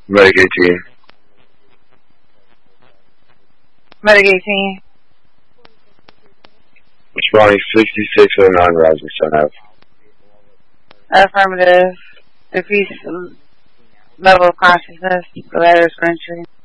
Medic 18. Medic 18. Responding 6609 Rising Sun Ave. Affirmative. Decrease level of consciousness. The ladder is for entry.